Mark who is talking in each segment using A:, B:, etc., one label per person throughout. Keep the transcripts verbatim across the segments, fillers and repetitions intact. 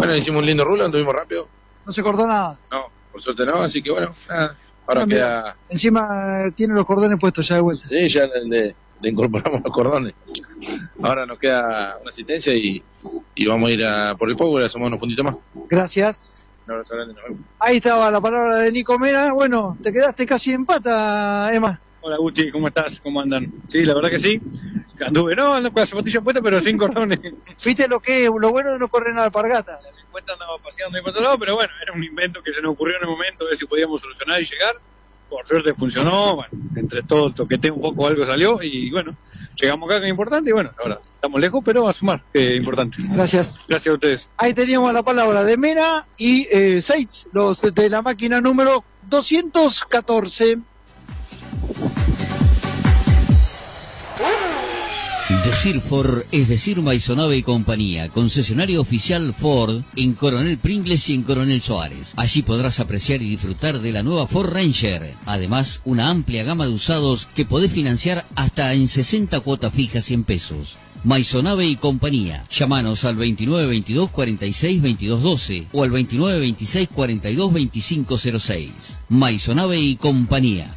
A: Bueno, hicimos un lindo rulo, anduvimos rápido.
B: ¿No se cortó nada?
A: No, por suerte no, así que bueno, nada. Ahora
B: Ah,
A: queda...
B: Encima tiene los cordones puestos ya de vuelta.
A: Sí, ya le, le- le incorporamos los cordones. Ahora nos queda una asistencia y, y vamos a ir a por el Power, le sumamos unos puntitos más.
B: Gracias.
A: Un abrazo grande, nos vemos.
B: Ahí estaba la palabra de Nico Mena. Bueno, te quedaste casi en pata, Emma.
C: Hola Guti, ¿cómo estás? ¿Cómo andan? Sí, la verdad que sí. Anduve, no, ando con la zapatilla puesta, pero sin cordones.
B: ¿Viste lo que es? Lo bueno de no correr nada alpargata.
C: La delincuente andaba paseando ahí por otro lado, pero bueno, era un invento que se nos ocurrió en el momento, a ver si podíamos solucionar y llegar. Por suerte funcionó, bueno, entre todo el toqueteo un poco algo salió y bueno, llegamos acá que es importante y bueno, ahora estamos lejos, pero a sumar, que es importante.
B: Gracias.
C: Gracias a ustedes.
B: Ahí teníamos la palabra de Mena y eh, Seitz, los de la máquina número doscientos catorce.
D: Decir Ford es decir Maisonave y compañía, concesionario oficial Ford en Coronel Pringles y en Coronel Suárez. Allí podrás apreciar y disfrutar de la nueva Ford Ranger. Además, una amplia gama de usados que podés financiar hasta en sesenta cuotas fijas cien pesos. Maisonave y compañía. Llámanos al veintinueve veintidós cuarenta y seis veintidós doce o al veintinueve veintiséis cuarenta y dos veinticinco cero seis. Maisonave y compañía.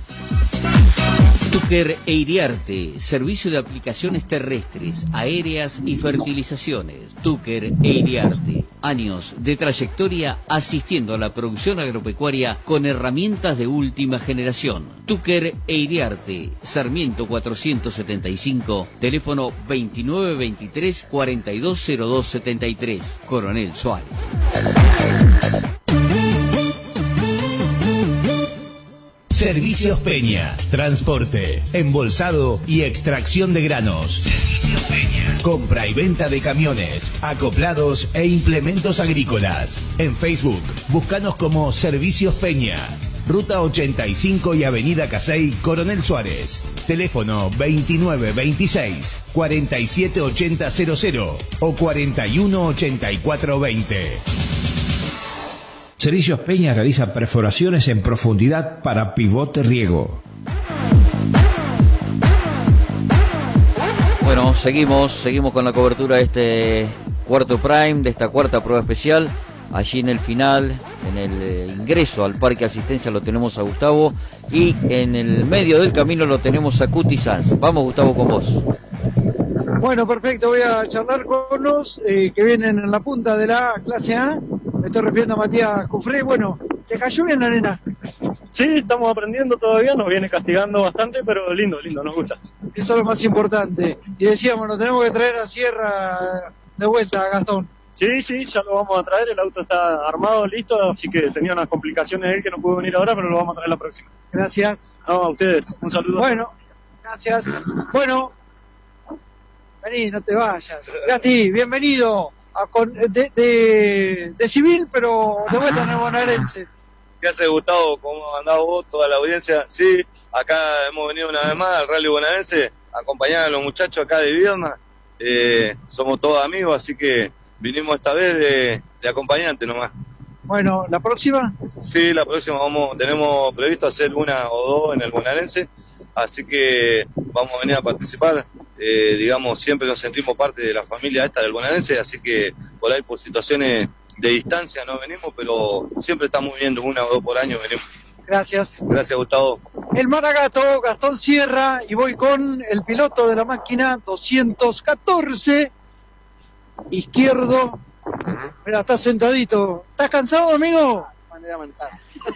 D: Tucker e Iriarte, servicio de aplicaciones terrestres, aéreas y fertilizaciones. Tucker e Iriarte, años de trayectoria asistiendo a la producción agropecuaria con herramientas de última generación. Tucker e Iriarte, Sarmiento cuatrocientos setenta y cinco, teléfono veintinueve veintitrés cuarenta y dos cero dos setenta y tres, Coronel Suárez.
E: Servicios Peña, transporte, embolsado y extracción de granos. Servicios Peña. Compra y venta de camiones, acoplados e implementos agrícolas. En Facebook, búscanos como Servicios Peña. Ruta ochenta y cinco y Avenida Casey, Coronel Suárez. Teléfono veintinueve veintiséis cuarenta y siete ochenta cero cero o cuarenta y uno ochenta y cuatro veinte.
F: Servicios Peña realiza perforaciones en profundidad para pivote riego.
D: Bueno, seguimos, seguimos con la cobertura de este cuarto prime, de esta cuarta prueba especial. Allí en el final, en el eh, ingreso al Parque Asistencia lo tenemos a Gustavo y en el medio del camino lo tenemos a Cuti Sanz. Vamos Gustavo con vos.
B: Bueno, perfecto, voy a charlar con los eh, que vienen en la punta de la clase A. Me estoy refiriendo a Matías Cufré. Bueno, ¿te cayó bien la arena?
G: Sí, estamos aprendiendo todavía, nos viene castigando bastante, pero lindo, lindo, nos gusta.
B: Eso es lo más importante. Y decíamos, nos tenemos que traer a Sierra de vuelta, Gastón.
G: Sí, sí, ya lo vamos a traer, el auto está armado, listo, así que tenía unas complicaciones él que no pudo venir ahora, pero lo vamos a traer la próxima.
B: Gracias.
G: No, a ustedes, un saludo.
B: Bueno, gracias. Bueno, vení, no te vayas. Gasti, bienvenido. A con, de, de, de civil, pero de vuelta en el bonaerense.
H: ¿Qué hace Gustavo? ¿Cómo andás vos, toda la audiencia? Sí, acá hemos venido una vez más al Rally Bonaerense, a acompañar a los muchachos acá de Viedma. Eh, somos todos amigos, así que vinimos esta vez de, de acompañante nomás.
B: Bueno, ¿la próxima?
H: Sí, la próxima vamos, tenemos previsto hacer una o dos en el Bonaerense, así que vamos a venir a participar. Eh, digamos, siempre nos sentimos parte de la familia esta del bonaerense, así que por ahí por situaciones de distancia no venimos, pero siempre estamos viendo una o dos por año venimos.
B: Gracias.
H: Gracias, Gustavo.
B: El Maragato, Gastón Sierra, y voy con el piloto de la máquina doscientos catorce, izquierdo. Mira, está sentadito. ¿Estás cansado, amigo?
I: Manera mental.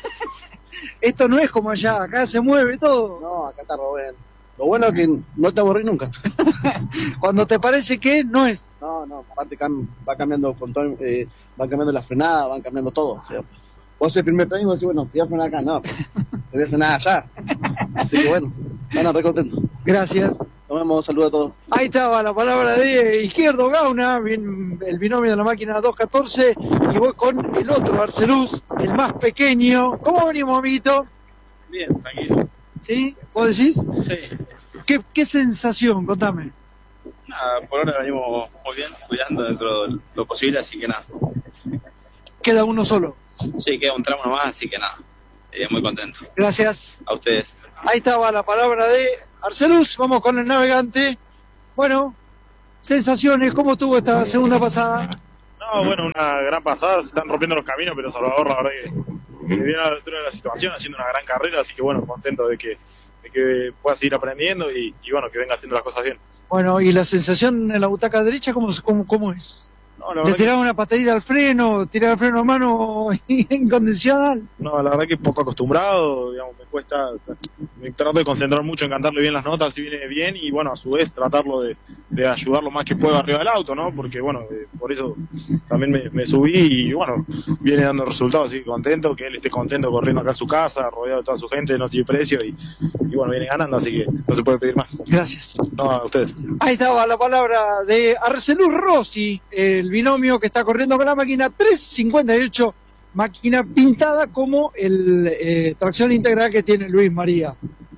B: Esto no es como allá, acá se mueve todo.
I: No, acá está Robén. Lo bueno es que no te aburrís nunca.
B: Cuando te parece que no es.
I: No, no, aparte cam va cambiando con todo, eh, va cambiando la frenada, van cambiando todo. O sea, vos haces el primer premio y vos decís, bueno, te voy a frenar acá, no, te voy a frenar allá. Así que bueno, van a re contentos.
B: Gracias.
I: Nos vemos, saludos a todos.
B: Ahí estaba la palabra de Izquierdo Gauna, bien, el binomio de la máquina doscientos catorce, y voy con el otro, Arceluz, el más pequeño. ¿Cómo venimos, amiguito?
C: Bien, tranquilo.
B: ¿Sí? ¿Vos decís?
C: Sí.
B: ¿Qué, qué sensación? Contame.
C: Nada, por ahora venimos muy bien, cuidando dentro de lo posible, así que nada.
B: Queda uno solo.
C: Sí, queda un tramo nomás, así que nada. Eh, muy contento.
B: Gracias.
C: A ustedes.
B: Ahí estaba la palabra de Arceluz. Vamos con el navegante. Bueno, sensaciones, ¿cómo tuvo esta segunda pasada?
G: No,
J: No, bueno, una gran pasada, se están rompiendo los caminos, pero Salvador la verdad que, que viene a la altura de la situación, haciendo una gran carrera, así que bueno, contento de que, de que pueda seguir aprendiendo y, y bueno, que venga haciendo las cosas bien.
B: Bueno, ¿y la sensación en la butaca derecha cómo, cómo, cómo es?
J: No, la
B: ¿Le
J: verdad
B: tiraba una patadita al freno, tiraba el freno a mano incondicional?
J: No, la verdad que poco acostumbrado, digamos, me cuesta, me trato de concentrar mucho en cantarle bien las notas si viene bien y bueno, a su vez tratarlo de, de ayudar lo más que puedo arriba del auto, ¿no? Porque bueno, eh, por eso también me, me subí y bueno, viene dando resultados, así que contento, que él esté contento corriendo acá en su casa, rodeado de toda su gente, no tiene precio y, y bueno, viene ganando, así que no se puede pedir más.
B: Gracias.
J: No, a ustedes.
B: Ahí estaba la palabra de Arcelus Rossi, el binomio que está corriendo con la máquina tres cincuenta y ocho, máquina pintada como el eh, tracción integral que tiene Luis María.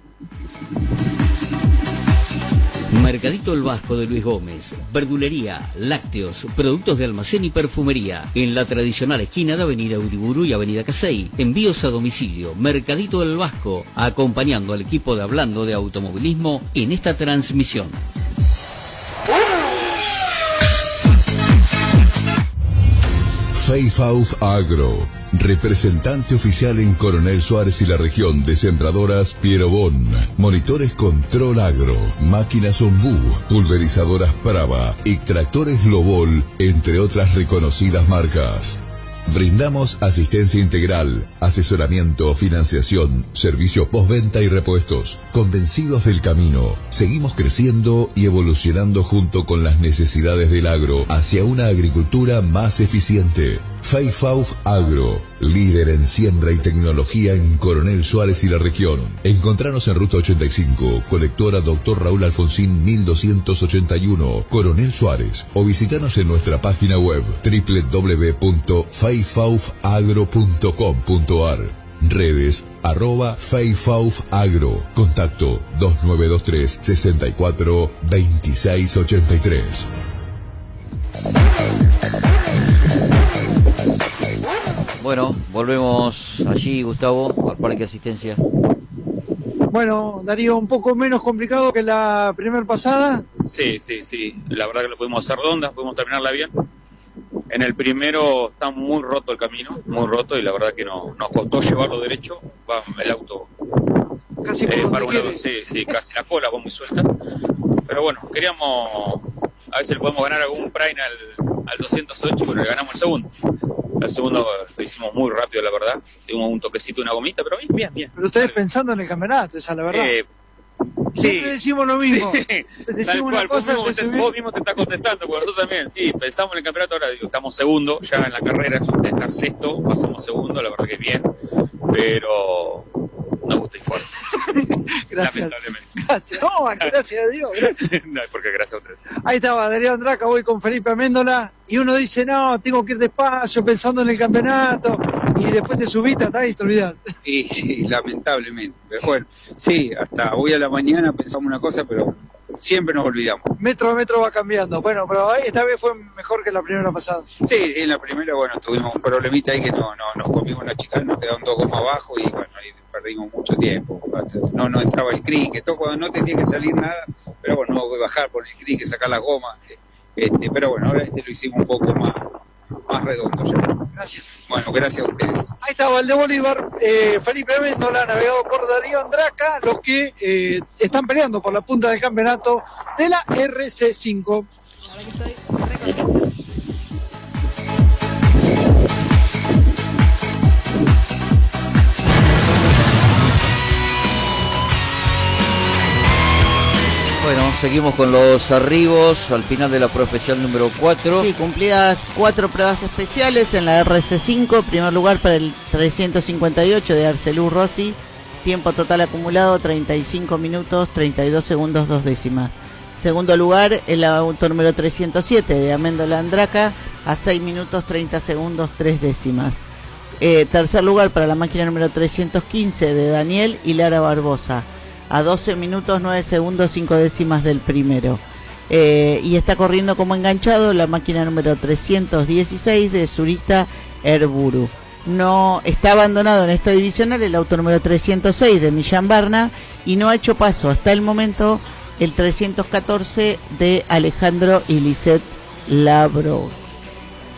D: Mercadito El Vasco de Luis Gómez, verdulería, lácteos, productos de almacén y perfumería, en la tradicional esquina de Avenida Uriburu y Avenida Casey. Envíos a domicilio, Mercadito El Vasco, acompañando al equipo de Hablando de Automovilismo en esta transmisión.
K: Feifauf Agro, representante oficial en Coronel Suárez y la región de sembradoras Piero Bon, monitores Control Agro, máquinas Ombú, pulverizadoras Brava y tractores Lobol, entre otras reconocidas marcas. Brindamos asistencia integral, asesoramiento, financiación, servicio postventa y repuestos. Convencidos del camino, seguimos creciendo y evolucionando junto con las necesidades del agro hacia una agricultura más eficiente. Feifauf Agro, líder en siembra y tecnología en Coronel Suárez y la región. Encontranos en Ruta ochenta y cinco, colectora Doctor Raúl Alfonsín mil doscientos ochenta y uno, Coronel Suárez, o visitanos en nuestra página web doble u doble u doble u punto feifauf agro punto com punto ar. Redes, arroba Feifauf Agro. Contacto dos nueve dos tres, sesenta y cuatro, veintiséis ochenta y tres.
D: Bueno, volvemos allí, Gustavo, al Parque Asistencia.
B: Bueno, Darío, un poco menos complicado que la primera pasada.
C: Sí, sí, sí. La verdad que lo pudimos hacer redonda, pudimos terminarla bien. En el primero está muy roto el camino, muy roto, y la verdad que no, nos costó llevarlo derecho. Va el auto
B: casi
C: eh,
B: por
C: para
B: donde
C: una,
B: quiere.
C: sí, sí, casi la cola va muy suelta. Pero bueno, queríamos, a ver si le podemos ganar algún Prime al, al doscientos ocho, bueno, le ganamos el segundo. El segundo lo hicimos muy rápido, la verdad. Tuvimos un toquecito, una gomita, pero bien, bien, bien.
B: Pero ustedes pensando en el campeonato, esa es la verdad.
C: Eh,
B: Siempre
C: sí,
B: decimos lo mismo.
C: sí,
B: Decimos
C: tal
B: una
C: cual,
B: cosa,
C: vos, mismo
B: te
C: te,
B: subís-
C: vos mismo te estás contestando, porque nosotros también, sí, pensamos en el campeonato, ahora digo, estamos segundo, ya en la carrera, de estar sexto, pasamos segundo, la verdad que bien, pero nos gusta ir fuerte.
B: Gracias.
C: Lamentablemente.
B: Gracias. No, gracias a Dios. Gracias.
C: No, porque gracias a ustedes.
B: Ahí estaba Darío Andraca, voy con Felipe Améndola, y uno dice, no, tengo que ir despacio pensando en el campeonato, y después te subiste hasta ahí y te olvidás.
L: Sí, sí, lamentablemente. Pero bueno, sí, hasta hoy a la mañana pensamos una cosa, pero siempre nos olvidamos.
B: Metro a metro va cambiando. Bueno, pero esta vez fue mejor que la primera pasada.
L: Sí, sí, en la primera, bueno, tuvimos un problemita ahí que no, no nos comimos una chica, nos quedaron dos gomas abajo y bueno, ahí perdimos mucho tiempo. No, no entraba el crique, todo cuando no tenía que salir nada, pero bueno, no voy a bajar por el crique, sacar las gomas. Este, pero bueno, ahora este lo hicimos un poco más, más redondo ya.
B: Gracias.
L: Bueno, gracias a ustedes.
B: Ahí estaba el de Bolívar, eh, Felipe Améndola, navegado por Darío Andraca, los que eh, están peleando por la punta del campeonato de la R C cinco.
D: Bueno, seguimos con los arribos al final de la profesión número cuatro.
M: Sí, cumplidas cuatro pruebas especiales en la R C cinco. Primer lugar para el trescientos cincuenta y ocho de Arcelus Rossi. Tiempo total acumulado treinta y cinco minutos, treinta y dos segundos, dos décimas. Segundo lugar, el auto número trescientos siete de Améndola Andraca a seis minutos, treinta segundos, tres décimas. Eh, tercer lugar para la máquina número trescientos quince de Daniel y Lara Barbosa a doce minutos, nueve segundos, cinco décimas del primero. Eh, y está corriendo como enganchado la máquina número trescientos dieciséis de Zurita Erburu. No está abandonado en esta divisional el auto número trescientos seis de Millán Barna y no ha hecho paso hasta el momento el trescientos catorce de Alejandro y Lisette Labros.